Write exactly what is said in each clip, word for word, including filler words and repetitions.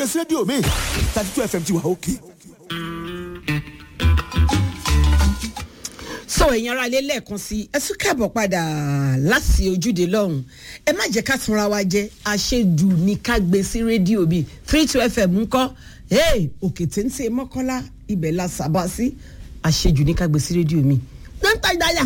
It's radio me. thirty-two F M ti wà okay. So ẹ̀yin ará ilé lẹ́ẹ̀kan sí ẹ tún káàbọ̀ padà láti ojúde lọ́hùn ẹ má jẹ́ ká túnra wa jẹ́ àṣejù ní ká gbé sí rédíò bíi thirty-two F M ńkọ́ hey òkè téńté mọ́kànlá ibẹ̀ la sábà sí àṣejù ní ká gbé sí rédíò mi lọ́ńtà ìdáyà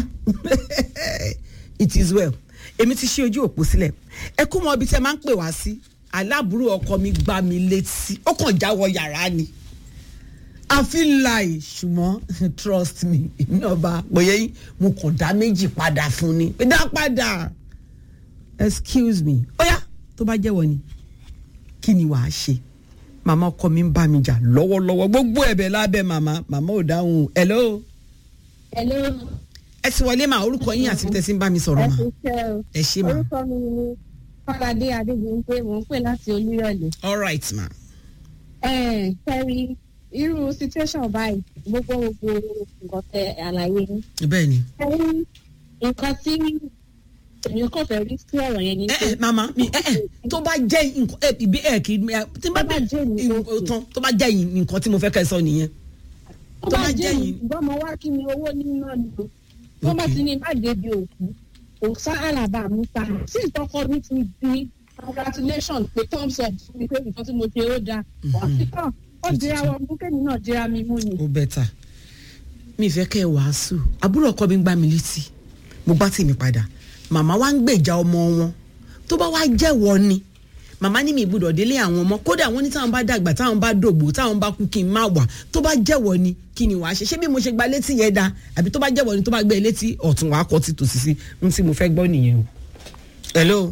it is well èmi ti ṣe ojú òpó sílẹ̀ ẹ kú mọ ibi tí ẹ máa ń pè wá sí aláàbúrò ọkọ mi gbá mi létí ó kàn jáwọ́ yàrá ni I feel like ṣùgbọ́n trust me èmi náà bá bóyá yín mo kàn dá méjì padà fún ni pé dá padà excuse me óyá tó bá jẹ́wọ́ ni kí ni wàá ṣe màmá ọkọ mi ń bá mi jà lọ́wọ́lọ́wọ́ gbogbo ẹ̀bẹ̀ lábẹ́ màmá màmá ò dáhùn hello. hello. ẹ ti wọlé mà orúkọ yín àti tẹ̀sí ń bá mi sọ̀rọ̀ mà ẹ ṣe mà. orúkọ mi ni Fọládé Adégbèǹpé mò ń pè láti Olúyọ̀lé. all right ma. ẹ kẹrí irú situation báyìí gbogbo gbogbo nǹkan tẹ àlàyé yín. bẹ́ẹ̀ ni. kẹrí nǹkan tí èmi kò fẹ́ rí sí ọ̀rọ̀ yẹn ni. ẹ ẹ màmá mi ẹ ẹ tó bá jẹ́ nǹkan ẹ ibi ẹ kì í tí bá bẹ tán tó bá jẹ́ nǹkan tí mo fẹ́ kẹ́ ẹ sọ nìyẹn. tó bá jẹ́ ìgbọ́mọ wá kí ni owó nínú ọ̀nà tó bá ti ní má débi òkú òsá àlàbà musa sí ìtọ́kọ mi ti di congratulations pé thumbs up mi pé nǹkan tí mo ṣe ó dáa ọ̀sìkàn ó dira wọn mú kémi náà dira mi mú ni. ó bẹ́tà mi fẹ́ kẹ́ ẹ wàásù àbúrò ọkọ mi ń gbá mi létí mo gbá tèmi padà màmá wa ń gbèjà ọmọ wọn tó bá wá jẹ́wọ́ ni màmá ní mi gbọ́dọ̀ délé àwọn ọmọ kódà wọ́n ní táwọn bá dàgbà táwọn bá dògbò táwọn bá kú kí n má wà tó bá jẹ́wọ́ ni kí ni wàá ṣe ṣé bí mo ṣe gba létí yẹn da àbí tó bá jẹ́wọ́ ni tó bá gbé létí ọ̀tún wàá kọ́ ti tòsí sí n tí mo fẹ́ gbọ́ nìyẹn o. hello.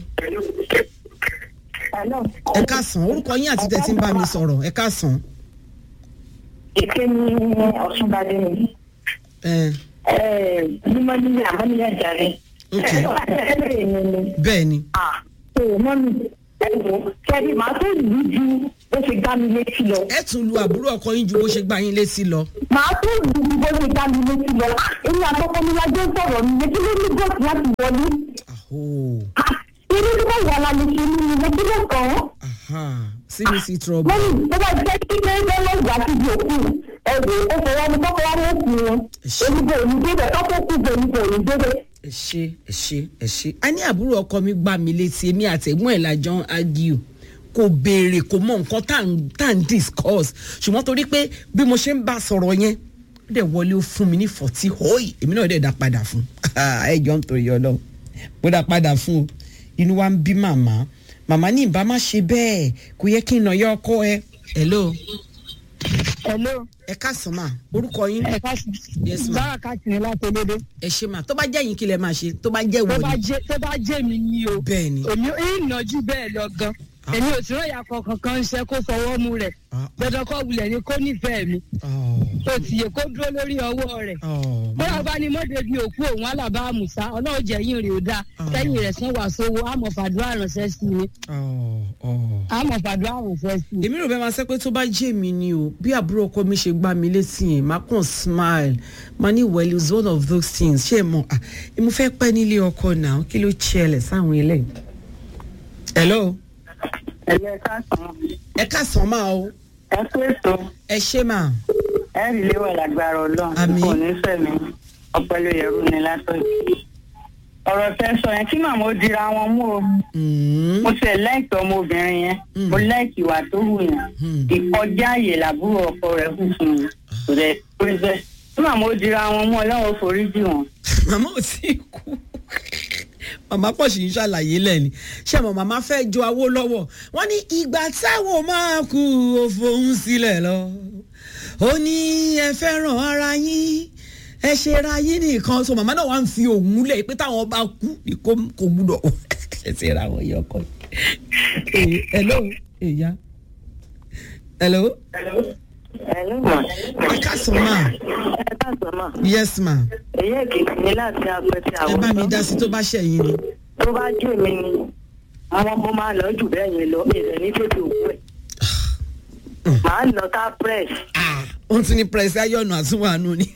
ẹ káàsán orúkọ yín àti tẹ́tí ń bá mi sọ̀rọ̀ ẹ káàsán. Èké ní Ọ̀ṣunbadé ni. Ẹ ẹ mímọ́ nílé àmọ́ nílé àjàre. ok bẹ́ẹ̀ ni. ah ẹ mọ́ mi ẹ wò kẹ́rì màá tó lù ú ju bó ṣe gbá mi létí lọ. ẹ tún lu àbúrò ọkọ yín ju bó ṣe gbá yín létí lọ. màá tó lù ú bó ṣe gbá mi létí lọ. èmi àtọkọ mi la jẹ́ sọ̀rọ̀ mi létí ló ní gọ́ọ̀sì láti wọlé. irú tí wọ́n wà lálẹ́ ṣe ní ilé tí ló kàn án. sí mi sí trouble. mọ́mí tó bá jẹ́ kí lẹ́yìn lọ́gbà ti di òkú ẹ̀rù ó fọwọ́ mi tọ́kọ wá lókù wọn. èmi kò ní débẹ̀ tọ́kọ kù bẹ̀ mi kò ní débẹ̀. ẹ ṣe ẹ ṣe ẹ ṣe a ní àbúrò ọkọ mi gbá mi létí èmi àtẹ̀gbọ́n ẹ̀ lájọ ń argue kò béèrè kò mọ nǹkan tá à ń discuss ṣùgbọ́n torí pé bí mo ṣe ń bá sọ̀rọ̀ yẹn ó dẹ̀ wọlé ó fún mi ní forty hóì èmi náà dẹ̀ dá padà fún ẹ jọ ń torí Ọlọ́run mo dá padà fún o inú wa ń bí màmá màmá ní ìbá má ṣe bẹ́ẹ̀ kò yẹ kí n nà yọ ọkọ ẹ. hello. hello. ẹ káàsán mà orúkọ yín. ẹ káàsán. yes ma. bára káàkiri láti olóde. ẹ ṣe mà tó bá jẹ́ yín kí lẹ máa ṣe tó bá jẹ́ wọ ni. tó bá jẹ́ mi ni o. bẹ́ẹ̀ ni. èmi ń nàjú bẹ́ẹ̀ lọ gan. èmi ò sí ròyà kankan kan ṣe kó fọwọ́ mú rẹ̀ dandan kọ́ wulẹ̀ ni kó nífẹ̀ẹ́ mi tó ti yẹ kó dúró lórí ọwọ́ rẹ̀ bóyá bá ní mọ́tò bí òkú òun alábá àmùsá ọlọ́run jẹ̀yìn rè ó dáa kẹ́yìn rẹ̀ sán wà sówó àmọ̀ fàdúrà ránṣẹ́ sí i àmọ̀ fàdúrà ránṣẹ́ sí i. èmi rò bẹ́ẹ̀ máa sẹ́ pé tó bá jẹ́ mi ni o bí àbúrò ọkọ mi ṣe gbá mi létí yẹn máa kàn smile máa ní well it's one of those things ṣé ẹ mọ̀ ah mo fẹ́ pẹ́ nílé ọkọ náà kí ló ṣẹlẹ̀ sáwọn eléyìí. hello. ẹ̀yẹ káàsán. ẹ káàsán máa o. ẹ kú ètò. ẹ ṣé máa. ẹ rí léwọ̀ lágbára Ọlọ́run. àmín. kò ní fẹ̀mí ọpẹlú yẹrù ni látọ̀jú. ọ̀rọ̀ tẹ́ sọ yẹn kí màmá ó dira wọn mú o. mo ṣe lẹ́ẹ̀kì ọmọbìnrin yẹn mo lẹ́ẹ̀kì ìwà tó wù yẹn ìkọjá àyè làbúrò ọkọ rẹ̀ kù fún un rẹ̀ pẹ́ẹ́sẹ̀ kí màmá ó dira wọn mú Ọlọ́run forí jì wọ́n. màmá ò tí ì kú màmá pọ̀ sí ń ṣàlàyé lẹ́ni ṣé mo màmá fẹ́ jọ awó lọ́wọ́ wọ́n ní ìgbà táwọn máa kú òfòun sílẹ̀ lọ ó ní ẹ fẹ́ràn ara yín ẹ ṣe ra yín nìkan so màmá náà wà ń fi òun lẹ̀ pé táwọn bá kú ni kò gbúdọ̀ ẹ ṣe ra wọn yọ ọkọ yìí. hello ìyá hello. hello ma. ẹ káàsán ma. ẹ káàsán ma. yes ma. èyí èkìtì ni láti apẹtẹ àwọn. ẹ bá mi dá sí tó bá ṣẹ̀yìn ni. tó bá jẹ́ mi ni àwọn ọmọ máa lọ jù bẹ́ẹ̀ yẹn lọ èdè ní tètè òkú ẹ̀. màá lọ tá press. wọ́n tún ní press ayọ̀nù àtúnwànú ni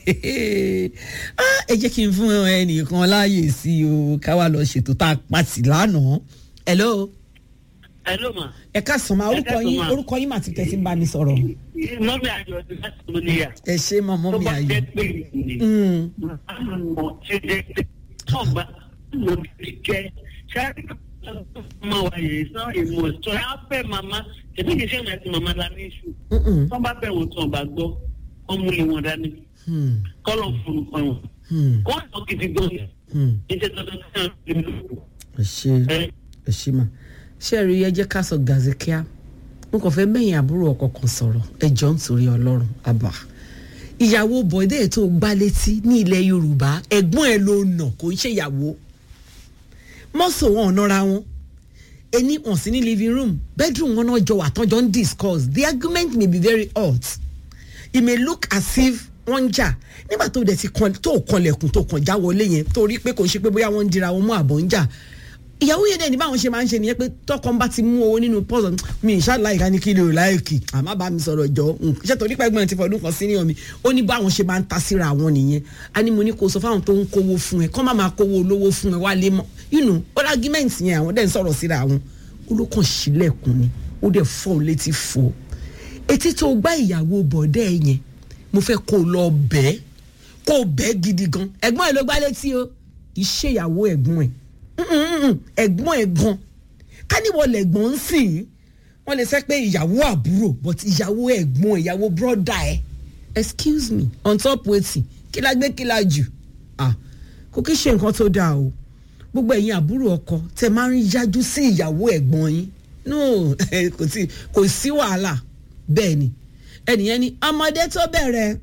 ẹ jẹ́ kí n fún ẹnìkan láàyè sí o ká wá lọ ṣètò tá a pàtì lánàá. hello. Hello ma. ẹ ká sàn máa orúkọ yín orúkọ yín mà ti tẹ̀sí ń bá mi sọ̀rọ̀. Mọ́mí Ayọ̀ ti láti mú níyà. ẹ ṣe mọ mọ́mí Ayọ̀. Tó bá jẹ́ pé ìrìn mọ̀ ṣe jẹ́ pé tọ́gbà mo ti jẹ́ ṣáà ọmọ wa yìí sọ ìmọ̀ sọ ẹ á fẹ́ màmá èmi kì í ṣe ìrìn màmá la ní iṣu. Tọ́ bá bẹ̀ wọ́n tán bá gbọ́ wọ́n mú ìwọ̀n dání. Kọ́lọ̀ fún un wọn. Wọ́n sọ kìtì gbọ́ yẹn. Ìṣe tuntun tí wọ́n ti mú. ẹ ṣe ẹ ṣe mà ṣe rí ẹ jẹ́ ká sọ gàzíkíá mo kàn fẹ́ mẹ́yìn àbúrò ọkọ kan sọ̀rọ̀ ẹ jọ ń torí Ọlọ́run àbá ìyàwó bọ̀dé tó gbá létí ní ilẹ̀ Yorùbá ẹ̀gbọ́n ẹ̀ ló nà kò ń ṣe ìyàwó mọ́sọ̀ wọn ọ̀nàra wọn ẹni wọn sí ní living room bedroom wọn náà jọ wà tán jọ ń discuss the argument may be very hot it may look as if wọ́n ń jà nígbà tó dẹ̀ ti tó kanlẹ̀kùn tó kàn já wọlé yẹn torí pé kò ṣe pé bóyá wọ́n ń dira wọn mú àbọ̀ ń jà ìyàwó yẹn dẹ̀ ní báwọn ṣe máa ń ṣe nìyẹn pé tọkọ ń bá ti mú owó nínú pọ́sọ̀ mi ìṣàlá ìka ní kílò láìkì àmọ́ bá mi sọ̀rọ̀ jọ ṣé torí pé ẹgbẹ́ ti fọdún kan sí ní omi ó ní báwọn ṣe máa ń ta síra àwọn nìyẹn a ní mo ní kó sọ fáwọn tó ń kówó fún ẹ kọ́ má máa kówó olówó fún ẹ wá lé mọ́ you know all argument yẹn àwọn dẹ̀ ń sọ̀rọ̀ síra àwọn olókàn sílẹ̀kùn ni ó dẹ̀ fọ́ létí fọ́ etí tó gbá ìyàwó bọ̀dẹ́ yẹn mo fẹ́ kó lọ bẹ́ẹ̀ kó bẹ́ẹ̀ gidi gan ẹ̀gbọ́n ẹ̀ ló gbá létí o ìṣèyàwó ẹ̀gbọ́n ẹ̀ ẹ̀gbọ́n ẹ̀ gan káníwọlẹ̀ ẹ̀gbọ́n ń sìn wọ́n lè sẹ́ pé ìyàwó àbúrò but ìyàwó ẹ̀gbọ́n ìyàwó brọ́dà ẹ̀ excuse me on top wetin kí la gbé kí la jù ah kò kí ṣe nǹkan tó dáa o gbogbo ẹ̀yin àbúrò ọkọ tẹ máa ń yájú sí ìyàwó ẹ̀gbọ́n yín no kò tí kò sí wàhálà bẹ́ẹ̀ ni ẹnìyẹn ni ọmọdé tó bẹ̀rẹ̀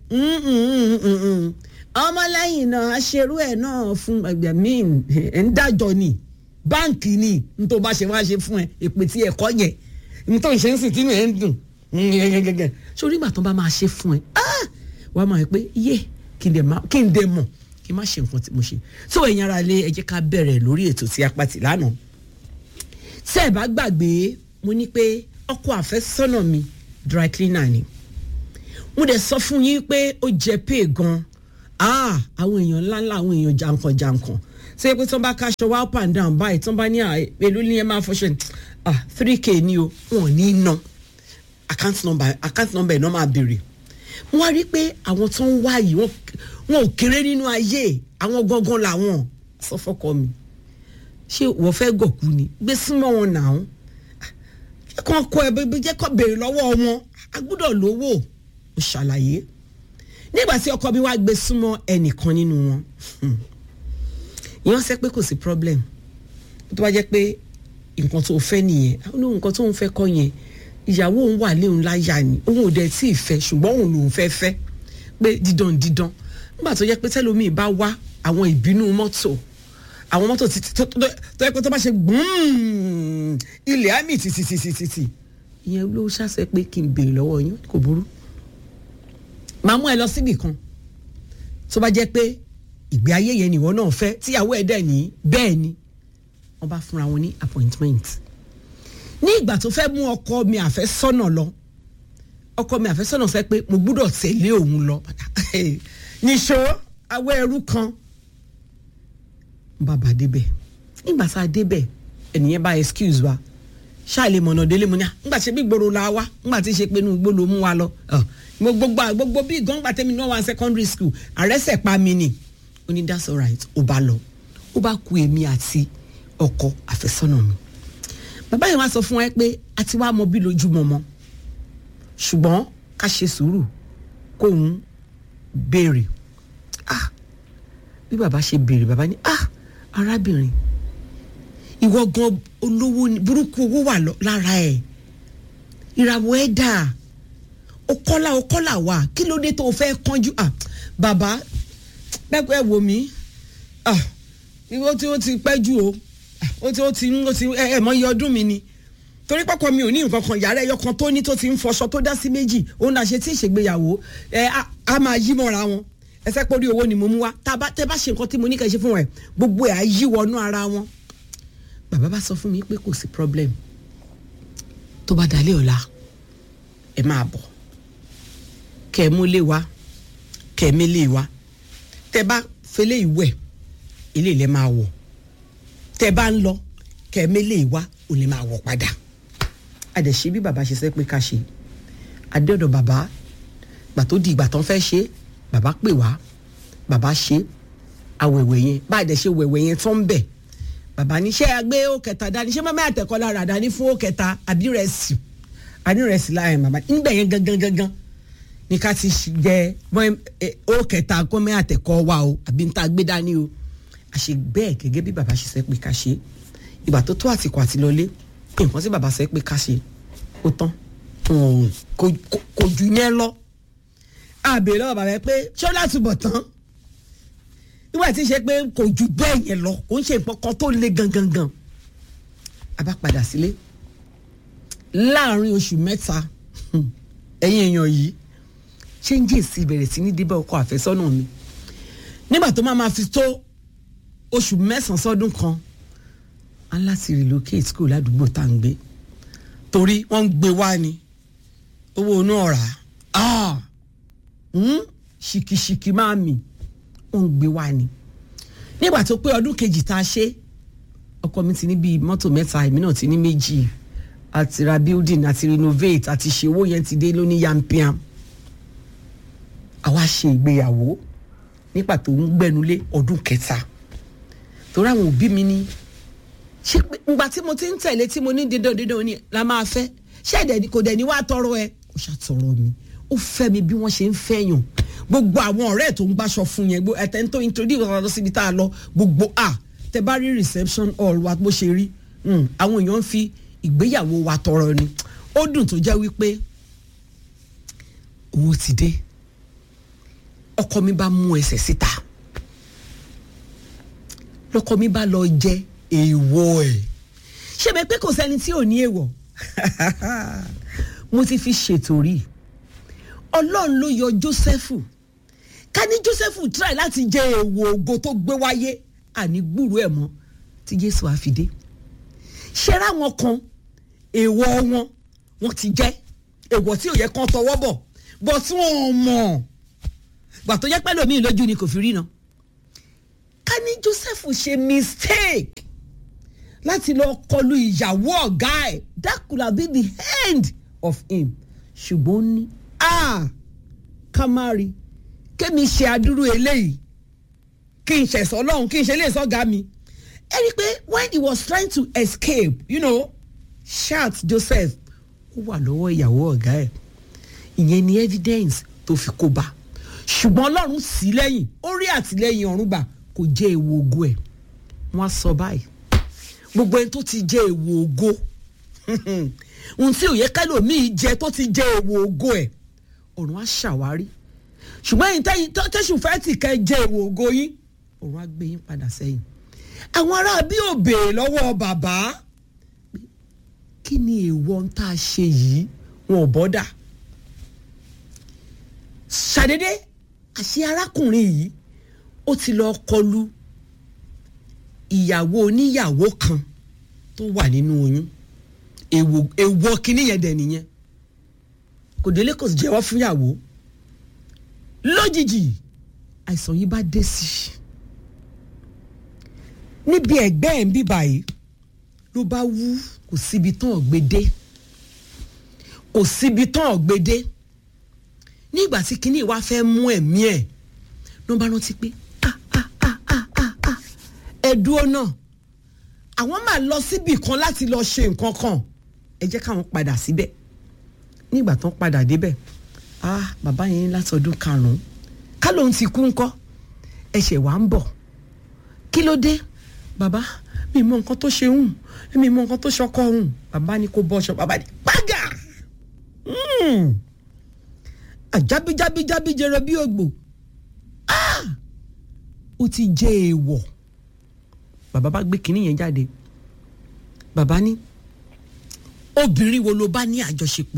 ọmọlẹ́yìn náà aṣerú ẹ̀ náà fún ẹgbẹ́ mi ẹ̀ ń dájọ́ ni báǹkì ni n tó bá ṣe wá ṣe fún ẹ èpè tí ẹ̀kọ́ yẹn n tó ń ṣe ń sìn tí mi ẹ̀ ń dùn gẹ́gẹ́gẹ́ sórí ìgbà tó bá máa ṣe fún ẹ wàá máa rí pé yé kí n dẹ̀ mọ̀ kí n má ṣe nǹkan tí mo ṣe tó ẹ̀yin ara lé ẹ jẹ́ ká bẹ̀rẹ̀ lórí ètò tí a pàtì lánàá tí ẹ bá gbàgbé mo ní pé ọkọ àfẹ́sọ́nà mi dry cleaner ni mo dẹ̀ sọ fún yín pé ó jẹ pay gan ah àwọn èèyàn ńláńlá àwọn èèyàn jankan-jankan ṣé pé tí wọ́n bá kaṣọ wá up and down báyìí tí wọ́n bá ní èlò ní ẹ máa fọṣọ ah three k ni o wọn ò ní ná account number account number ẹ̀ náà máa béèrè wọ́n á rí i pé àwọn tó ń wá yìí wọn ò kéré nínú ayé àwọn gangan làwọn sọ fọ́kọ mi ṣé wọ́n fẹ́ gọ̀kú ni gbé súnmọ́ wọn náà jẹ́ kó kọ́ ẹ bẹ́ẹ̀ jẹ́ kó béèrè lọ́wọ́ wọn a gbọ́dọ̀ lówó ó ṣàlàyé nígbà tí ọkọ mi wá gbé súnmọ́ ẹnìkan nínú wọn ìyẹn ṣe pé kò sí problem tó bá jẹ́ pé nǹkan tó fẹ́ nìyẹn àwọn olóhùn nǹkan tó ń fẹ́ kọ́ yẹn ìyàwó òun wà léun láyà ni òun ò dẹ̀ tí ì fẹ́ ṣùgbọ́n òun lòun fẹ́ fẹ́ pé dídán dídán nígbà tó jẹ́ pé tẹ́lómi bá wá àwọn ìbínú mọ́tò àwọn mọ́tò tó yẹ pé tó bá ṣe gbùn ilẹ̀ àmì tìtìtìtìtì ìyẹn ló ṣàṣẹ pé kí n béèrè lọ́wọ́ yín kò burú máa mú ẹ lọ síbì kan tó bá jẹ́ pé ìgbé ayé yẹn nìwọ náà fẹ́ tíyàwó ẹ̀ dẹ̀ ní bẹ́ẹ̀ ni wọ́n bá fúnra wọn ní appointment ní ìgbà tó fẹ́ mú ọkọ mi àfẹ́sọ́nà lọ ọkọ mi àfẹ́sọ́nà sọ pé mo gbúdọ̀ tẹ̀lé òun lọ níṣó awọ ẹrú kan bàbá débẹ̀ nígbà tá a débẹ̀ ẹnìyẹn bá excuse wa ṣáàlè mọ̀nà délé mu ní à ńgbà ṣe bí gbòòrò la wá ńgbà tí ṣe pé inú igbó ló mú wa lọ gbogbo gbogbo bí gọ́ngbà tẹ́mi náà wà secondary school àrẹ́sẹ̀ pa mi ni ó ní that's alright ó bá lọ ó bá ku èmi àti ọkọ àfẹ́sọ́nà mi bàbá yẹn wá sọ fún ẹ pé a ti wá mọ bí lójúmọ́ mọ́ ṣùgbọ́n ká ṣe sùúrù kóun béèrè ah bí bàbá ṣe béèrè bàbá ní ah arábìnrin ìwọ gan olówó burúkú owó wà lára ẹ ìràwọ̀ ẹ dáa ó kọ́lá ó kọ́lá wà kí ló dé tó o fẹ́ kánjú ah bàbá pẹ́pẹ́ wò mí ah ìwọ tí ó ti pẹ́ jù o ó ti ó ti ó ti ẹ ẹ mọ iye ọdún mi ni torí pọ́kọ mi ò ní nǹkan kan yàrá ẹyọ kan tó ní tó ti ń fọṣọ tó dá sí méjì òun náà ṣe tí ì ṣègbéyàwó ẹ á máa yí mọ́ra wọn ẹsẹ̀ pé orí owó ni mo mú wá tẹ́ bá ṣe nǹkan tí mo ní kẹ́ ṣe fún ẹ gbogbo ẹ̀ á yí wọnú ara wọn bàbá bá sọ fún mi pé kò sí problem tó bá dalẹ́ ọ̀la ẹ máa bọ̀ kẹ́ ẹ mú lé wa kẹ́ ẹ mélé wa tẹ́ bá fẹlẹ́ ìwẹ̀ ilé ilẹ̀ máa wọ̀ tẹ́ bá ń lọ kẹ́ ẹ mélé wa ò lè máa wọ̀ padà àdẹ̀ṣe bí bàbá ṣe sẹ́ pé ká ṣe adéọ̀dọ̀ bàbá gbà tó di ìgbà tán fẹ́ ṣe bàbá pè wá bàbá ṣe awẹ̀wẹ̀ yẹn bá àdẹ̀ṣe wẹ̀wẹ̀ yẹn tán bẹ̀ bàbá ní ṣé agbé ó kẹta dání ṣé mọ́mọ́ àtẹ̀kọ́ lára dání fún ó kẹta àbí rẹ̀ sì àní rẹ̀ sì láàyè bàbá nígbà yẹn gangan gangan ní ká ti jẹ ó kẹta kó mẹ́ àtẹ̀kọ́ wa o àbí níta gbé dání o àṣe bẹ́ẹ̀ gẹ́gẹ́ bí bàbá ṣe sẹ́ pé ká ṣe ìgbà tó tó àtìkọ́ àti lọlé nǹkan tí bàbá sẹ́ pé ká ṣe ó tán kò ju yẹn lọ àbèrè lọ́wọ́ bàbá pé ṣé ó láti bọ̀ tán nígbà tí ṣe pé kò ju bẹ́ẹ̀ yẹn lọ kò ń ṣe nǹkan kan tó le gangan gan a bá padà sílé láàrin oṣù mẹ́ta ẹ̀yin èèyàn yìí changes bẹ̀rẹ̀ sí ní débẹ̀ ọkọ àfẹ́sọ́nà mi nígbà tó máa ma fi tó oṣù mẹ́sàn-án sọ́dún kan á láti relocate school ládùúgbò tá à ń gbé torí wọ́n ń gbé wá ni owó inú ọ̀rá ah ṣìkìṣìkì máa mì wọ́n ń gbé wá ni nígbà tó pé ọdún kejì tá a ṣe ọkọ mi ti ní bíi mọ́tò mẹ́ta èmi náà ti ní méjì àti ra building àti renovate àti ṣe owó yẹn ti dé lóní yampiam àwa ṣe ìgbéyàwó nípa tó ń gbẹnulé ọdún kẹta torí àwọn òbí mi ní ṣé ìgbà tí mo ti ń tẹ̀lé tí mo ní dídán dídán ni la máa fẹ́ ṣé ẹ̀dẹ̀ kò dẹ̀ ní wàá tọrọ ẹ kò ṣàtọrọ mi ó fẹ́ mi bí wọ́n ṣe ń fẹ́yàn gbogbo àwọn ọ̀rẹ́ tó ń gbàṣọ fún yẹn ẹ̀tẹ̀ tó introduce ọ̀rọ̀ lọ síbi tá a lọ gbogbo a tẹ bá rí reception hall wa bó ṣe rí àwọn èèyàn ń fi ìgbéyàwó wa tọrọ ni ó dùn tó jẹ́ wípé owó ti dé ọkọ mi bá mú ẹsẹ̀ síta lọkọ mi bá lọ jẹ èèwọ̀ ẹ̀ ṣé mi pé kò sẹ́ni tí ò ní èèwọ̀ mo ti fi ṣètò rí ọlọ́run ló yọ Jósẹ́fù ká ní Jósẹ́fù try láti jẹ èèwọ̀ ògo tó gbé wáyé àní gbúrú ẹ̀ mọ́ tí Jésù á fi dé ṣẹ́ra wọn kan èèwọ̀ wọn wọn ti jẹ́ èèwọ̀ tí ò yẹ kán tọwọ́ bọ̀ bọ̀ tí wọ́n mọ̀ gbà tó jẹ́ pẹ́ lómi lójú ni kò fi rí náà ká ní Jósẹ́fù ṣe mistake láti lọ kọlu ìyàwó ọ̀gá ẹ̀ that could have been the end of him ṣùgbọ́n ní ah kamari kémi ṣe àdúró eléyìí kí n ṣẹ̀sọ́ ọlọ́run kí n ṣe lè sọ́gà mi ẹ rí i pé when he was trying to escape you know shout Joseph ó wà lọ́wọ́ ìyàwó ọ̀gá ẹ̀ ìyẹn ni evidence tó fi kó bá ṣùgbọ́n ọlọ́run sí lẹ́yìn ó rí àtìlẹ́yìn ọ̀run gbà kò jẹ́ èèwọ̀ ògo ẹ̀ wọ́n á sọ báyìí gbogbo ẹni tó ti jẹ́ èèwọ̀ ògo ohun tí òye kẹlòmíì jẹ tó ti jẹ́ èèwọ̀ ògo ẹ̀ ọ̀run á ṣàwárí ṣùgbọ́n ẹ̀yin tẹ́yìn tẹ́sùn fẹ́ tì kẹ́ jẹ́ èèwọ̀ ògo yín ọ̀run á gbé yín padà sẹ́yìn àwọn ará bí ò béèrè lọ́wọ́ bàbá kí ni èèwọ̀ ń tá a ṣe yìí wọn ò bọ́dà ṣàdédé àṣé arákùnrin yìí ó ti lọ kọlu ìyàwó oníyàwó kan tó wà nínú oyún èèwọ̀ èèwọ̀ kínní yẹn dẹ̀ nìyẹn kò délé kò sì jẹ́wọ́ fúnyàwó lójijì àìsàn yìí bá dé sí i níbi ẹ̀gbẹ́ ẹ̀ ń bí báyìí ló bá wú kò síbi tán ọ̀gbẹ́dé kò síbi tán ọ̀gbẹ́dé nígbà tí kinní wa fẹ́ mú ẹ̀mí ẹ̀ ló bá rántí pé ah ah ah ah ah ah ẹ̀dúró náà àwọn máa lọ síbì kan láti lọ ṣe nǹkan kan ẹ jẹ́ káwọn padà síbẹ̀ nígbà tán padà débẹ̀ ah bàbá yẹn látọdún karùn-ún ká lóun ti kú ńkọ́ ẹ̀ṣẹ̀ wà ń bọ̀ kí ló dé bàbá mi mọ nǹkan tó ṣe hùn mi mọ nǹkan tó ṣọkọ hùn bàbá ní kó bọ́ṣọ bàbá ní pàgà àjábíjábíjábí jẹrọ bí ògbò ah ó ti jẹ èèwọ̀ bàbá bá gbé kinní yẹn jáde bàbá ní obìnrin wo ló bá ní àjọṣepọ̀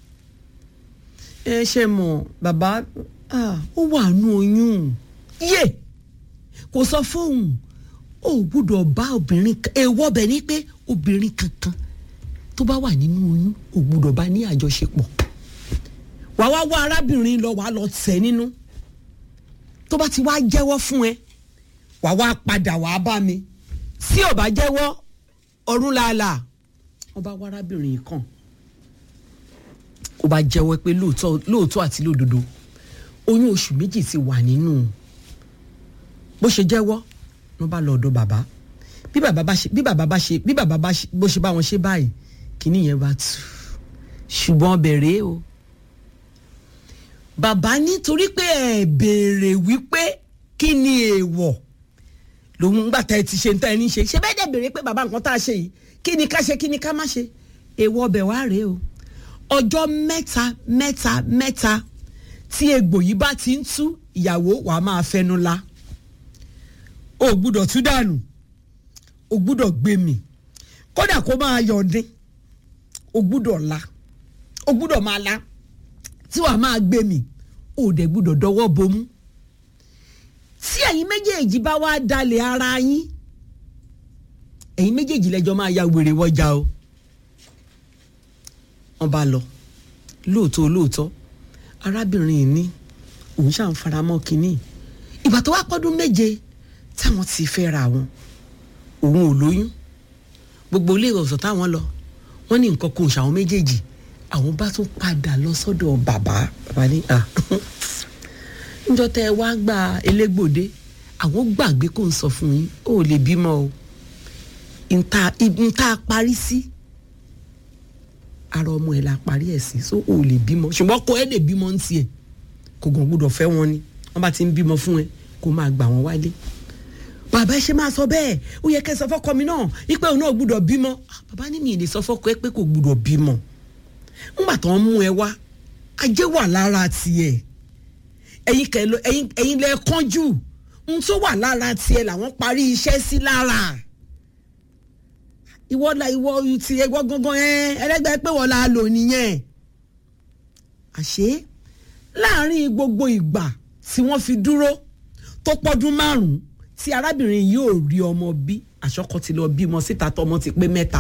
ẹ ṣe mọ̀ bàbá ah ó wà nù oyún yé kò sọ fóun ó gbọ́dọ̀ bá obìnrin èèwọ̀ bẹ̀ ní pé obìnrin kankan tó bá wà nínú oyún ó gbọ́dọ̀ bá ní àjọṣepọ̀ wàá wá wá arábìnrin lọ wàá lọ tẹ̀ nínú tó bá ti wá jẹ́wọ́ fún ẹ wàá wá padà wàá bá mi tí ò bá jẹ́wọ́ ọ̀run làálàá wọ́n bá wá arábìnrin kan ó bá jẹ́wọ́ pé lóòótọ́ lóòótọ́ àti lódodo oyún oṣù méjì ti wà nínú bó ṣe jẹ́wọ́ ló bá lọ ọ̀dọ̀ bàbá bí bàbá bá ṣe bí bàbá bá ṣe bí bàbá bá ṣe bó ṣe bá wọn ṣe báyìí kíní yẹn bá tù ṣùgbọ́n bẹ̀rẹ̀ o bàbá nítorí pé ẹ béèrè wípé kí ni èèwọ̀ lòun gbà tá ẹ ti ṣe ń tá ẹ ní ṣe ṣe bẹ́ẹ̀ dẹ̀ béèrè pé bàbá nǹkan tá a ṣe yìí kí ni ká ṣe kí ni ká má ṣe èèwọ̀ ọbẹ̀ wá rèé o ọjọ́ mẹ́ta mẹ́ta mẹ́ta tí egbò yìí bá ti ń tú ìyàwó wàá máa fẹnu la o gbúdọ̀ tú dànù o gbúdọ̀ gbé mi kódà kó máa yọ̀dín o gbúdọ̀ la o gbúdọ̀ máa la tí wàá máa gbé mi o dẹ̀ gbúdọ̀ dọwọ́ bomú tí ẹ̀yin méjèèjì bá wá dalẹ̀ ara yín ẹ̀yin méjèèjì lẹ́jọ́ máa ya wèrè wọjà o wọ́n bá lọ lóòótọ́ lóòótọ́ arábìnrin ní òun ṣáà ń faramọ́ kínní ìgbà tó wá pọ́dún méje táwọn ti fẹ́ ra wọn òun ò lóyún gbogbo ilé ìwòsàn táwọn lọ wọ́n ní nǹkan kan ṣàwọn méjèèjì àwọn bá tún padà lọ sọ́dọ̀ bàbá bàbá ní à níjọ́ tẹ́ ẹ wá gba elégbòde àwọn gbàgbé kó ń sọ fún yín ó lè bímọ o nta nta parí sí ara ọmọ ẹ̀ la parí ẹ̀ sí so ó lè bímọ ṣùgbọ́n kó ẹ lè bímọ ń tiẹ̀ kò gàn gbọ́dọ̀ fẹ́ wọn ni wọ́n bá ti ń bímọ fún ẹ kó máa gbà wọ́n wálé bàbá ẹ ṣe máa sọ bẹ́ẹ̀ ó yẹ kẹ́ sọ fọ́kọ mi náà ipe òun náà gbọ́dọ̀ bímọ bàbá ní mi ì lè sọ fọ́kọ ẹ pé kò gbọ́dọ̀ bímọ ńgbà tó ń mú ẹ wá ajé wà lára tiẹ̀ ẹ̀yin kẹ lọ ẹ̀yin ẹ̀yin lẹ kánjú ń tó wà lára tiẹ̀ làwọn parí iṣẹ́ sí lára ìwọ la ìwọ ti ẹgbọ gangan ẹ ẹlẹgbẹ pé wọn la lò nìyẹn àṣé láàrin gbogbo ìgbà tí wọ́n fi dúró tó pọ́dún márùn-ún tí arábìnrin yìí ò rí ọmọ bí àṣọkọ ti lọ bímọ síta tọmọ ti pé mẹ́ta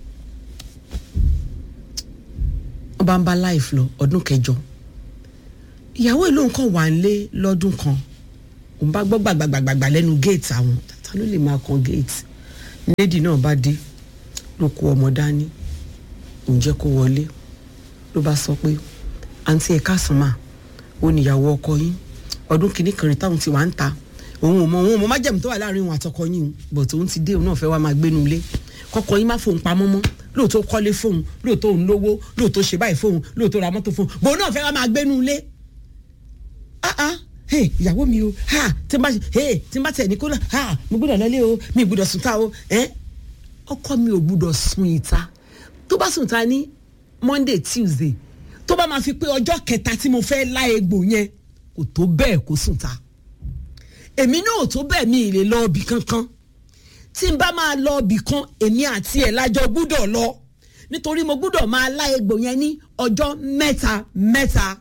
wọ́n bá ń bá láìf lọ ọdún kẹjọ ìyàwó ìlú nǹkan wà ń lé lọ́dún kan òun bá gbọ́ gbàgbàgbàgbà lẹ́nu géètì àwọn ta ló lè máa kan géètì lédi náà bá dé ló kó ọmọ dání òun jẹ́ kó wọlé ló bá sọ pé àǹtí ẹ̀ káàsán mà ó níyàwó ọkọ yín ọdún kìíní kẹrin táwọn ti wà ń ta òun ò mọ òun ò mọ májẹ̀mú tó wà láàrin òun àtọkọ yín bọ̀ tóun ti dé òun náà fẹ́ wá máa gbénu ilé kọkọ yín má fóun pamọ́ mọ́ lóòótọ́ kọ́lé fóun lóòótọ́ òun lówó lóòótọ́ ṣe báyìí fóun lóòótọ́ ra mọ́tò fóun bọ̀ òun náà fẹ́ wá máa gbénu ilé ah ah hey ìyàwó mi o ha tí n bá hey tí n bá tẹ̀ ní kó náà ha mo gbọ́dọ̀ lọ́lé o mi gbọ́dọ̀ sùn ta o ẹ́ ọkọ mi ò gbọ́dọ̀ sùn ìta tó bá sùn ta ní Monday Tuesday tó bá máa fi pé ọjọ́ kẹta tí mo fẹ́ lá egbò yẹn kò tó bẹ́ẹ̀ kó sùn ta èmi náà ò tó bẹ́ẹ̀ mi ì lè lọ ibì kankan tí n bá máa lọ ibì kan èmi àti ẹ̀ lájọ gbọ́dọ̀ lọ nítorí mo gbọ́dọ̀ máa lá egbò yẹn ní ọjọ́ mẹ́ta mẹ́ta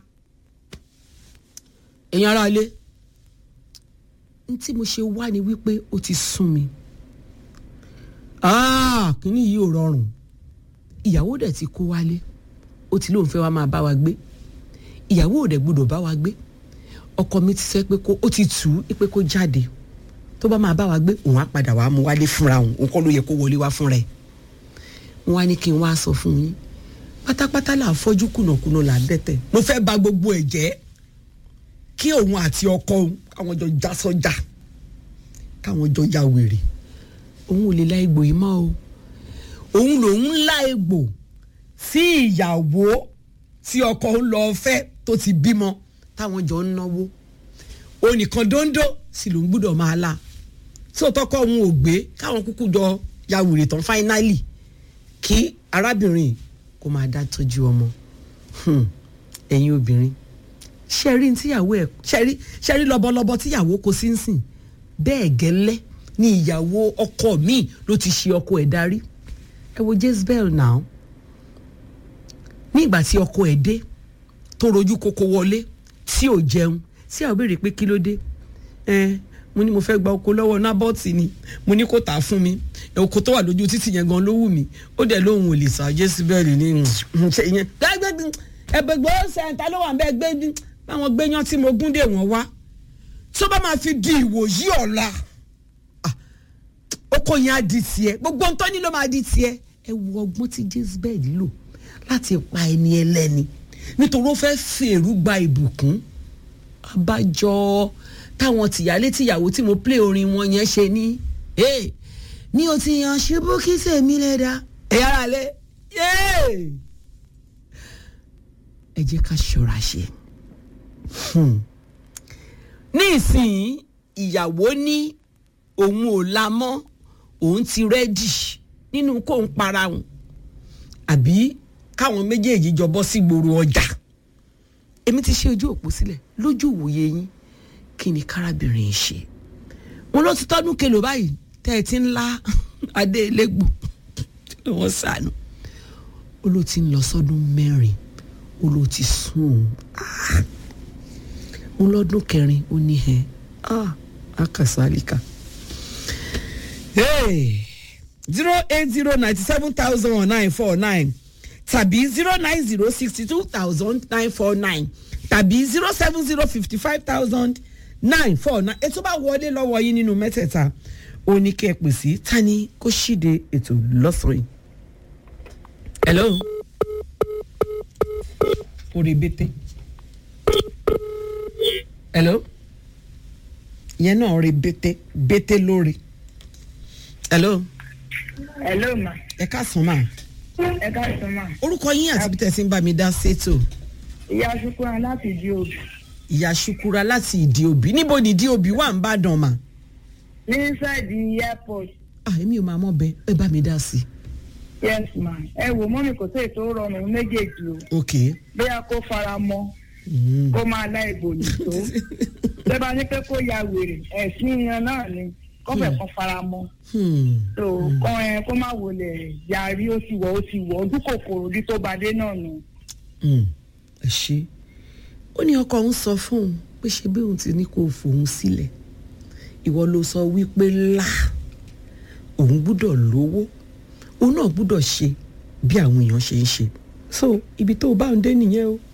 èèyàn ara ilé n tí mo ṣe wá ni wípé ó ti sún mi ah kíní yìí ò rọrùn ìyàwó dẹ̀ ti kó wálé ó ti lóun fẹ́ wá máa bá wa gbé ìyàwó ò dẹ̀ gbọ́dọ̀ bá wa gbé ọkọ mi ti sẹ́ pé kó ó ti tù ú pé kó jáde tó bá máa bá wa gbé òun á padà wá mú wálé fúnra òun òun kọ́ ló yẹ kó wọlé wá fúnra ẹ̀ wọ́n á ní kí n wá sọ fún yín pátápátá là ń fọ́jú kùnàkùnà là ń dẹ́tẹ̀ mo fẹ́ bà gbogbo ẹ̀ jẹ́ kí òun àti ọkọ òun káwọn jọ já sọ́jà káwọn jọ ya wèrè òun ò lè la egbò yìí mọ́ o òun lòun la egbò sí ìyàwó tí ọkọ ń lọ fẹ́ tó ti bímọ táwọn jọ ń náwó onìkan dóńdó sì ló ń gbúdọ̀ máa la tí òtọ́kọ òun ò gbé káwọn kúkú jọ ya wèrè tán fáínálì kí arábìnrin kó máa dá tọ́jú ọmọ ẹ̀yin obìnrin ṣẹ́rí tíyàwó ẹ̀ ṣẹ́rí ṣẹ́rí lọ́bọ̀lọ́bọ̀ tíyàwó kò sí ń sìn bẹ́ẹ̀ gẹ́lẹ́ ni ìyàwó ọkọ mi ló ti ṣe ọkọ ẹ̀ darí ẹ wo Jezebel náà ní ìgbà tí ọkọ ẹ̀ dé tó rojú kókó wọlé tí ò jẹun tí àwọn béèrè pé kí ló dé ẹ mo ní mo fẹ́ gba oko lọ́wọ́ nábọ́ọ̀tì ni mo ní kó tà á fún mi oko tó wà lójú títì yẹn gan ló wù mí ó dẹ̀ lóhùn ò lè sá Jezebel ní ṣe yẹn ẹgbẹgbẹ sẹńtà ló wà ń bẹ gbé báwọn gbẹyàn tí mo gún dé wọn wá tó bá máa fi di ìwòyí ọ̀la oko yẹn á di tiẹ̀ gbogbo ntọ́ni ló máa di tiẹ̀ ẹ wo ọgbọ́n tí Jezebel lò láti pa ẹni ẹlẹ́ni nítorí ó fẹ́ fèrú gba ìbùkún abájọ táwọn tìyálé tìyàwó tí mo play orin wọn yẹn ṣe ní ní o ti yan ṣubú kí sèmi lè dá ẹ yára lé ẹ jẹ́ ká ṣọ́ra ṣe ní ìsìn ìyàwó ní òun ò la mọ́ òun ti rẹ́dì nínú kó ń para òun àbí káwọn méjèèjì jọ bọ́ sí gbòòrò ọjà èmi ti ṣe ojú òpó sílẹ̀ lójú ìwòye yín kí ni kárábìnrin ṣe wọn ló ti tọ́dún kelo báyìí tẹ́ ẹ ti ń la adé elégbò tí wọ́n sànù ó ló ti ń lọ sọ́dún mẹ́rin ó ló ti sùn ó lọ́dún kẹrin ó ní ẹ akàsálíkà zero eight zero ninety seven thousand nine four nine tàbí zero nine zero sixty two thousand nine four nine tàbí zero seven zero fifty five thousand nine four nine ètò bá wọlé lọ́wọ́ yín nínú mẹ́tẹ̀ẹ̀ta ó ní kẹ́ ẹ pè sí tani kó ṣíde ètò lọ́sàn-án yìí. hello orí bété hello yẹn náà rí bété bété lórí hello. hello ma. ẹ káàsán ma. ẹ káàsán ma. orúkọ yín àti bí tẹ̀sí ń bá mi dá sétò. ìyá ṣukura láti ìdí òbí. ìyá ṣukura láti ìdí òbí níbo ni ìdí òbí wà ń bàdàn mà. ní sẹ́ẹ̀dì airport. ah èmi ò máa mọ̀ bẹ́ẹ̀ ẹ bá mi dá sí. yes ma ẹ wò mọ́mí kò sí ètò rọrùn méjèèjì o. ok. bóyá kó fara mọ́ kó máa lá ìbòyìn tó bẹ́ẹ̀ bá ní pé kó ya wèrè ẹ̀sìn yan náà ni kọ́fẹ̀ kan fara mọ́ so kọ́ ẹ kó má wọlé yarí ó ti wọ̀ ó ti wọ̀ ojú kòkòrò rí tó bá dé náà nù. ẹ ṣe ó ní ọkọ òun sọ fún òun pé ṣe bí òun ti ní kó fòun sílẹ̀ ìwọ ló sọ wípé là òun gbúdọ̀ lówó òun náà gbúdọ̀ ṣe bí àwọn èèyàn ṣe ń ṣe so ibi tó bá ń dé nìyẹn o.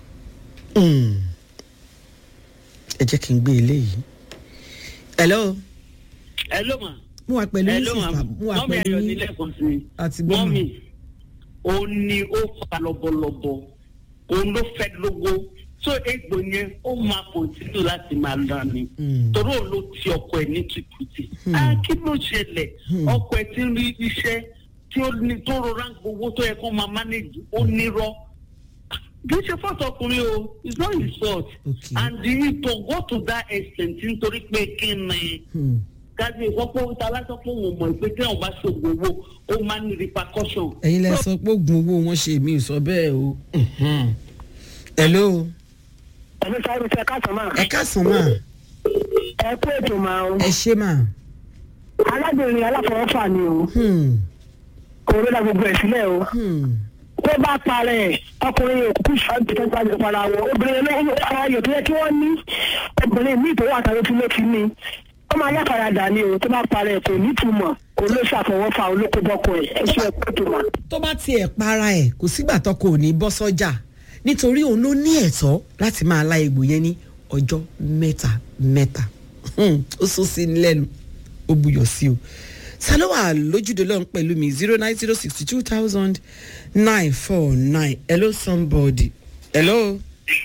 ẹ jẹ́ kí n gbé eléyìí. hello. hello ma. mo wà pẹ̀lú hello ma sísà mo wà mọ́mí pẹ̀lú ẹ̀yọ́ nílẹ̀ kan sí àti i gbọ́mọ̀. mọ́mí òun ni ó fa lọ́bọ̀lọ́bọ̀ òun ló fẹ́ lógo so egbò yẹn ó máa kọ̀ntínú láti máa lọ ni torí òun ló ti ọkọ ẹ̀ ní tìkùtì. kí ló ṣẹlẹ̀ ọkọ ẹ̀ ti ń rí iṣẹ́ tí ó ní tó rọra ń gbowó tó yẹ kó máa manage ó nírọ́ kì í ṣe fault ọkùnrin o it's not his fault okay. and the to go to that extent nítorí pé kí ni kájí ìfọ́pọ̀ ta lásán pé òun mọ̀ pé tí wọ́n bá ṣògùn owó ó máa ní repercussion. ẹ̀yin lẹ sọ pé oògùn owó wọn ṣe mí sọ bẹ́ẹ̀ o. hello. ẹ̀mí sáré ṣe káàsán máa. ẹ káàsán máa. ẹ kú ètò máa o. ẹ ṣe máa. alábìnrin aláfọwọ́fà ni o. kò rí la gbogbo ẹ̀ sílẹ̀ o. tó bá parẹ́ ọkùnrin yóò kú ṣáàbì tó ń pàdé para wọn obìnrin ayọ̀ tó yẹ kí wọ́n ní obìnrin míì tó wà tàbí tí ló ti ní ó máa yàfaradà ni o tó bá parẹ́ kò ní túmọ̀ olóṣàfọwọ́fà olókòbọ́kọ ẹ̀ ẹ ṣe ẹ̀kọ́ tó wà. tó bá tiẹ̀ para ẹ̀ kò sígbà tọkọ ò ní bọ́ sọ́jà nítorí òun ló ní ẹ̀tọ́ láti máa la egbò yẹn ní ọjọ́ mẹ́ta mẹ́ta ó sún sí lẹ́nu ó buyọ̀ sí o sálọ́wà lójúde lọ́n pẹ̀lú mi zero nine zero sixty two thousand nine four nine hello somebody hello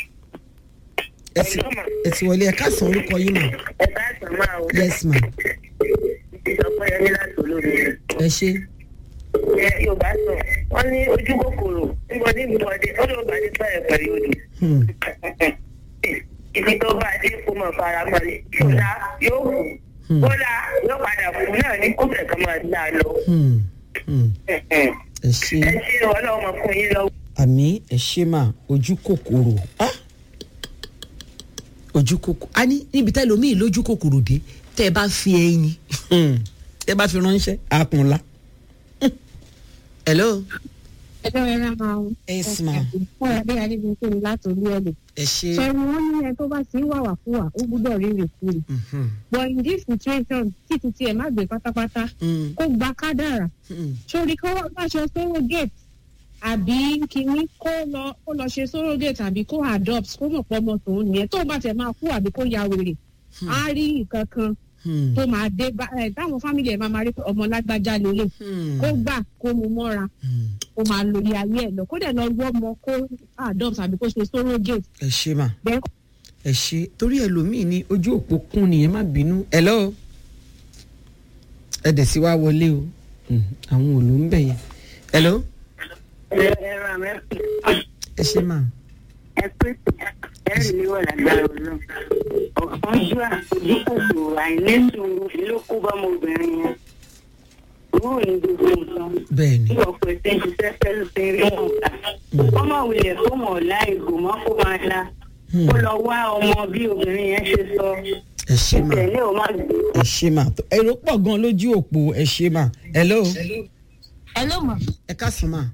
ẹ ti wọlé ẹ káàsán orúkọ yín mà. ẹ káàsán máa o. yes ma. ìsọpọ̀ yẹn ní láti olórí rẹ̀. ẹ ṣe. ẹ yorùbá sọ wọn ní ojú kòkòrò níbo ní ìbọdé ó ló bá dé bẹ́ẹ̀ pẹ̀lú odò. ibi tó bá dé kó mọ̀ fara mọ́ ni ṣọlá yóò kù kódà yóò padà fún náà ní kó fẹ̀ kàn máa dá lọ. ẹ ṣe. ẹ ṣe ọlọ́run mọ̀ fún yín lọ́wọ́. àmì ẹ ṣe mà ojú kòkòrò ojú kòkòrò a ní níbi tá lómi lójú kòkòrò dé tẹ́ ẹ bá fi ẹyin tẹ́ ẹ bá fi ránṣẹ́ àkùnlá. hello. ẹjọ́ ẹ rà máa ń. ẹ sì máa. fún ẹ bí adébíyí tó ní láti orí ẹ̀ lè. ẹ ṣe. ṣẹ́ni wọ́n ní ẹ tó bá ti ń wàwà fún wa ó gbúdọ̀ rí rèkúrè. but in this situation títí tí ẹ má gbé pátápátá kó gba kádàrà. sórí kó wọ́n bá ṣe surrogate àbí kínní kó lọ kó lọ ṣe surrogate àbí kó adopt kó mọ̀ pọ́ ọmọ tòun nìyẹn tó bá tẹ̀ máa kú àbí kó ya wèrè á rí nǹkan kan tó máa dé bá ẹ táwọn fámìlì ẹ máa máa rí pé ọmọ lágbájá lélẹ̀ kó gbà kó mu mọ́ra ó máa lórí ayé ẹ lọ kó dẹ̀ lọ wọ́ ọmọ kó adopt tàbí kó ṣe surrogate. ẹ ṣe mà ẹ ṣe torí ẹlòmíì ní ojú òpó kún nìyẹn má bínú hello ẹ dẹ̀ sí wá wọlé o àwọn ò ló ń bẹ̀ yẹn hello. ẹ ṣe mà. ẹ pé ẹrì ni wọn lágbára Ọlọ́run ọkàn jù àfojúkòkò àìlẹsùn ló kó bá ọmọbìnrin yẹn owó ní gbogbo nǹkan bẹ́ẹ̀ni tí ọkọ ẹsẹ ń ṣiṣẹ́ pẹ̀lú péré ọ̀tá ọmọ wulẹ̀ kó mọ̀ ọ̀la ìgò mọ́ kó máa la kó lọ wá ọmọ bí obìnrin yẹn ṣe sọ ẹ ṣe mà ìtẹ̀lé ò má gbé. ẹ ṣe mà èrò pọ̀ gan lójú òpó ẹ ṣe mà hello. hello ma. ẹ káàsán mà.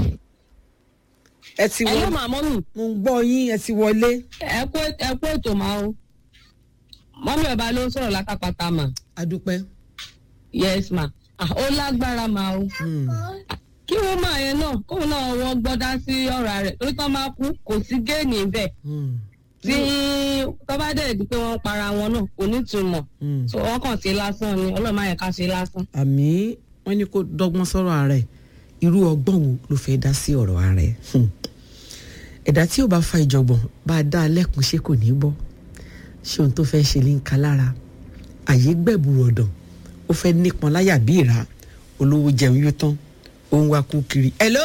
ẹ ti wọlé hello ma mọ́mì. mo ń gbọ́ yín ẹ ti wọlé. ẹ kú ẹ kú ètò máa o mọ́mì ọba ló ń sọ̀rọ̀ látàpátá mà. adúpẹ́. yes ma ó lágbára ma o. kí wọ́n máa yẹn náà kóun náà wọ́n gbọ́dá sí ọ̀rọ̀ rẹ̀ torí tán máa kú kò sí géènì bẹ́ẹ̀. tí tó bá dẹ̀ di pé wọ́n para wọn náà kò ní ìtumọ̀ so wọ́n kàn ṣe lásán ni ọlọ́run máa yẹ ká ṣe lásán. àmì wọ́n ní kó dọ́gbọ́n sọ̀rọ̀ ààrẹ irú ọgbọ́n wo ló fẹ́ dá sí ọ̀rọ̀ ààrẹ ẹ̀dá tí ó bá fa ìjọ̀gbọ̀n bá a dá a lẹ́kùn ṣé kò ní bọ́ ṣé ohun tó fẹ́ ṣe ní nǹkan lára àyè gbẹ̀bùrù ọ̀dàn ó fẹ́ nípọn láyà bí ìrà olówó jẹun yóò tán ó ń wá kú kiri hello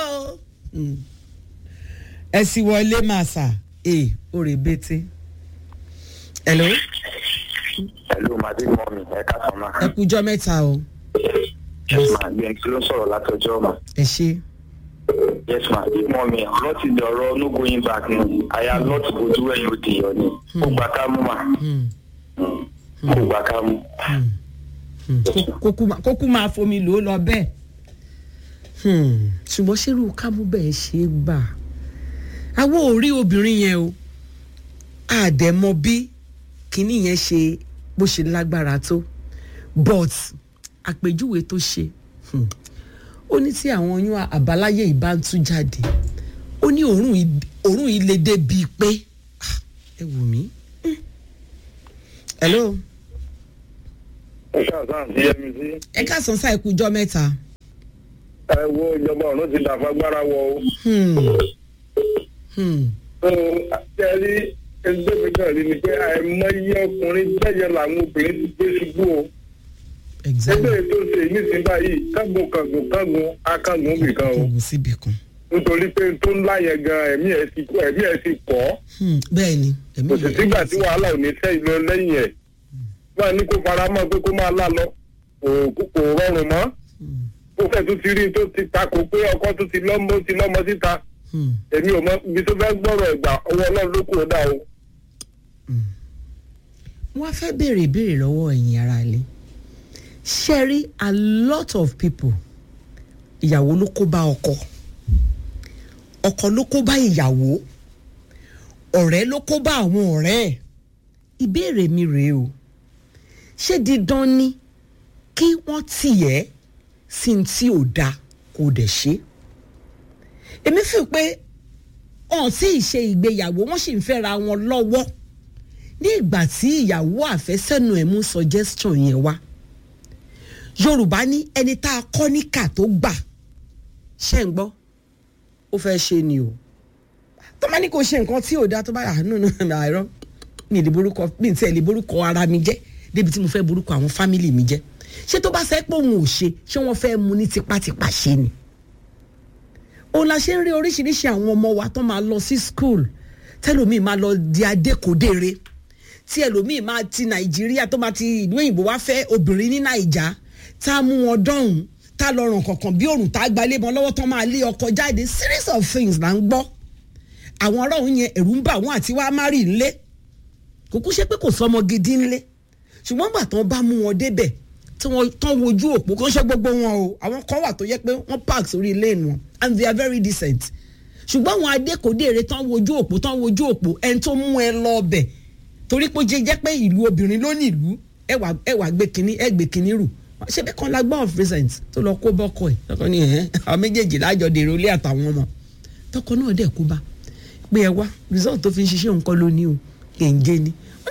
ẹ sì wọlé máa sà ee ó rè bété hello. hello màdé mọ́mí ẹ káàsán máa. ẹ kújọ́ mẹ́ta o. yes ma gbẹ̀ǹ tí ló ń sọ̀rọ̀ látọjọ́ ma. ẹ ṣe. yes ma big mọ́mí ọ̀rọ̀ ti di ọ̀rọ̀ no going back ni àyà lot ojú ẹ̀yìn òdì yọ ni kó gbà ká mú ma kó gbà ká mú. kókó máa fomi lò ó lọ bẹ́ẹ̀ ṣùgbọ́n ṣerú kámú bẹ́ẹ̀ ṣe é gbà àwọn ò rí obìnrin yẹn o àdẹ̀mọ bí kinní yẹn ṣe bó ṣe lágbára tó but àpèjúwe tó ṣe ó ní tí àwọn oyún àbáláyé ìbá ń tú jáde ó ní òórùn ilé débi pé ẹ wò mí. hello. ẹ káàsán sí ẹmi sí. ẹ káàsán sáà ikú ọjọ́ mẹ́ta. ẹ wo ìjọba ọ̀run ti dàfagbára wọ o. so àtẹ̀rí ẹgbẹ́ mi náà rí ni pé àìmọye ọkùnrin bẹ́yẹ làwọn obìnrin ti gbé ṣubú o. ẹgbẹ́ tó ṣe nísìnyí báyìí kágun kàgùn kágun akágun bìkan o. kò síbi kan. nítorí pé tó ńlá yẹn gan ẹ̀mí ẹ̀ ti kọ́ ẹ̀mí ẹ̀ ti kọ́. bẹ́ẹ̀ ni ẹ̀mí kò sì sígbà tí wàhálà ò ní tẹ́ ìlọ lẹ́yìn ẹ̀. wọ́n á ní kó fara mọ́ pé kó máa lá lọ kò rọrùn mọ́. ó fẹ́ tó ti rí tó ti takò pé ọkọ tó ti lọ́mọ ti lọ́mọ síta. èmi ò mọ ibi tó fẹ́ gbọ́rọ̀ ẹ̀gbà ọwọ́ ọlọ́run ló kù ó dà o. wọ́n á fẹ́ béèrè ìbéèrè lọ́wọ́ ẹ̀yin ará ilé ṣe rí a lot of people ìyàwó ló kó bá ọkọ ọkọ ló kó bá ìyàwó ọ̀rẹ́ ló kó bá àwọn ọ̀rẹ́ ẹ̀ ìbéèrè mi rèé o ṣé dídán ni kí wọ́n tiẹ̀ sí ní tí ò dáa kò dẹ̀ ṣe èmi fi pé ọ̀n tí ì ṣe ìgbéyàwó wọ́n sì ń fẹ́ra wọn lọ́wọ́ ní ìgbà tí ìyàwó àfẹ́sẹ̀nù ẹ̀ mú suggestion yẹn wá yorùbá ní ẹni tá a kọ́ níkà tó gbà ṣe ń gbọ́ ó fẹ́ ṣe ni o tó máa ní kó ṣe nǹkan tí ò dáa tó bá yà nù nù àìrọ́ mi lè borúkọ mi tiẹ̀ lè borúkọ ara mi jẹ́ débi tí mo fẹ́ borúkọ àwọn fámìlì mi jẹ́ ṣé tó bá sẹ́ pé òun ò ṣe ṣé wọ́n fẹ́ mu ní tipátipá ṣe ni òun la ṣe ń rí oríṣiríṣi àwọn ọmọ wa tó máa lọ sí school tẹlòmíì máa lọ di adékòdére tí ẹlòmíì máa ti nàìjíríà tó máa ti ìlú òyìnbó wá fẹ́ obìnrin ní nàìjà tá a mú wọn dọ̀hún tá a lọ ràn kankan bí òrùn tá a gba ilé wọn lọ́wọ́ tán máa lé ọkọ jáde series of things là ń gbọ́ àwọn ọ̀rọ̀ òun yẹn ẹ̀rù ń bà wọ́n àti wàá má rí nlé kò kú ṣe pé kò sọmọ gidi nlé ṣùgbọ́n gbà tán bá mú wọn débẹ̀ tí wọ́n tán wojú òpó kó ń ṣe gbogbo wọn o àwọn kan wà tó yẹ pé wọ́n park sórí ilé wọn and they are very decent ṣùgbọ́n àwọn adékòdére tán wojú òpó tán wojú òpó ẹni tó mú ẹ lọ ọbẹ̀ torí pé jẹ́ jẹ́ pé ìlú obìnrin ló ní ìlú ẹwà ẹwà gbé kínní ẹ gbé kínní rù ṣé bẹ́ẹ̀ kan la gbọ́ of recent tó lọ kó bọ́kọ ẹ̀ tọkọ ní ẹ̀hẹ́n àwọn méjèèjì lájọ dèrò ilé àtàwọn ọmọ tọkọ náà dẹ̀ kó bá pé ẹ wá result tó fi ń ṣiṣẹ́ nǹkan ló ní o kèǹgé ni wọ́n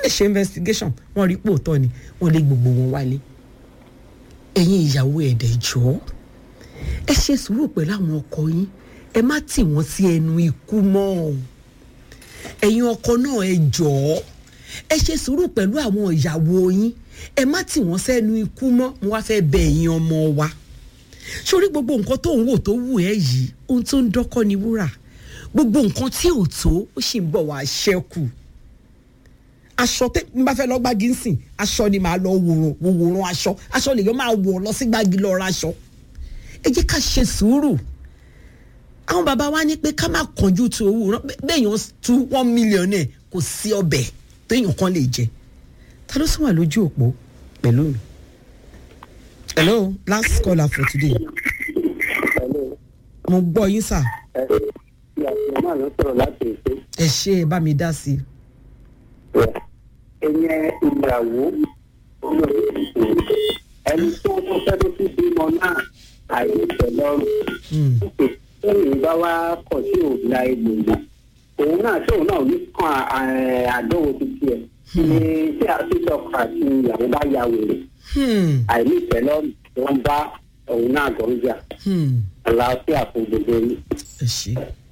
lè ṣe investigation wọ́n rí pòótọ́ ni wọ́n lé gbogbo wọn wálé. ẹ̀yin ìyàwó ẹ̀dẹ̀ jọ̀ọ́ ẹ ṣe sùúrù pẹ̀lú àwọn ọkọ yín ẹ má tì wọ́n sí ẹnu ikú mọ́ ẹ̀yin ọkọ náà ẹ jọ̀ọ́ ẹ ṣe sùúrù pẹ̀lú àwọn ìyàwó yín ẹ má tì wọ́n sẹ́nu ikú mọ́ mo wá fẹ́ bẹ̀ ẹ̀yin ọmọ wa sórí gbogbo nǹkan tó ń wò tó wù ẹ́ yìí ohun tó ń dọ́kọ́ ni wúrà gbogbo nǹkan tí ò tó ó sì ń bọ̀ wá ṣẹ́kù aṣọ tẹ n bá fẹ́ lọ gbági nsìn aṣọ ni màá lọ wòrán wòrán aṣọ aṣọ lèyàn máa wọ̀ lọ sí gbági lọ ra aṣọ ẹ jẹ́ ká ṣe sùúrù àwọn bàbá wa ní pé ká má kánjú tu owó rán bẹ́ẹ̀yàn tú one million ẹ̀ kò sí ọbẹ̀ téèyàn kan lè jẹ ta ló sún wà lójú òpó pẹ̀lú mi. hello last caller for today. mo gbọ́ yín sà. ẹ ṣe ẹ bá mi dá sí i. ẹ̀yẹ ìyàwó ẹni tó tó fẹ́ tó ti bímọ náà àìsàn lọ́rùn bá wá kọ̀ sí òòlà egbòogi òun náà tí òun náà ní kan àdánwò títí ẹ̀ ní tí àtúntò àti ìyàwó bá ya wèrè àìní ìtẹ́lọ́rùn tó ń bá òun náà gọ́njà àlàáfíà fún gbogbo yìí. ẹ ṣe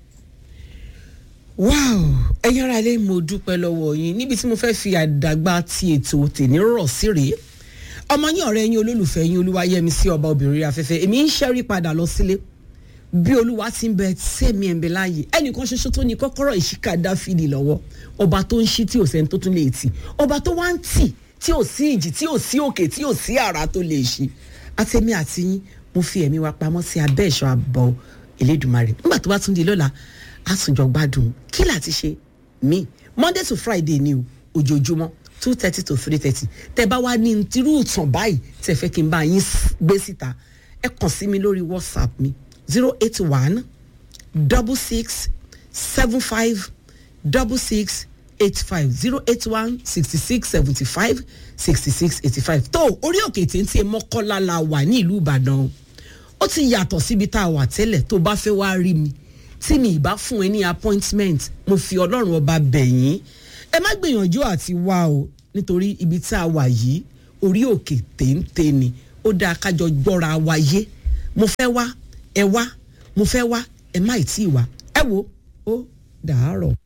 wow ẹ̀yin ará ilé mo dúpẹ́ lọ́wọ́ yín níbi tí mo fẹ́ fi àdàgbà ti ètò tèmi rọ̀ sí rèé ọmọ yín ọ̀rẹ́ yín olólùfẹ́ yín Olúwayẹmisí ọba obìnrin afẹ́fẹ́ èmi ń ṣẹ́rí padà lọ sílé bí olúwa ti ń bẹ sẹ́mi ẹ̀ ń bẹ láàyè ẹnìkan ṣoṣo tó ní kọ́kọ́rọ́ ìṣíkà Dáfídì lọ́wọ́ ọba tó ń ṣí tí ò sẹ́ni tó tún lè tì ọba tó wá ń tì tí ò sí ìjì tí ò sí òkè tí ò sí àrà tó lè ṣí àtẹ̀mí àti yín mo fi ẹ̀mí wa pamọ́ sí abẹ́ ẹ̀ṣọ́ àbọ̀ Elédùmarè nígbà tó bá tún di lọ́la àtúnjọ gbádùn kí láti ṣe mí Monday to Friday ni o ojoojúmọ́ two thirty to three thirty tẹ́ bá wá ní irú ìtàn báyìí tẹ́ fẹ́ kí n bá yín gbé síta ẹ kàn sí mi lórí WhatsApp mi zero eight one double six seven five double six eight five zero eight one sixty six seventy five sixty six eighty five tó orí òkè téńté Mọ́kọ́lá la wà ní ìlú Ìbàdàn ó ti yàtọ̀ síbi tá a wà tẹ́lẹ̀ tó bá fẹ́ wá rí mi tí mi ìbá fún ẹ ní appointment mo fi Ọlọ́run ọba bẹ̀yìn ẹ má gbìyànjú àti wá o nítorí ibi tá a wà yìí orí òkè téńté ni ó dáa kájọ gbọ́ra wa yé mo fẹ́ wá ẹ wá mo fẹ́ wá ẹ má ì tí ì wá ẹ wo ó dàárọ̀.